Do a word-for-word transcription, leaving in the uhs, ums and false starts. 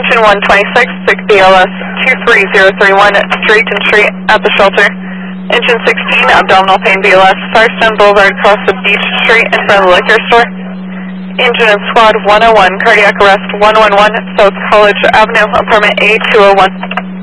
Engine one twenty-six, six B L S two three zero three one, Drayton Street at the shelter. Engine sixteen, abdominal pain B L S, Firestone Boulevard across the Beach Street in front of the liquor store. Engine and squad one oh one, cardiac arrest one one one, South College Avenue, apartment A two oh one.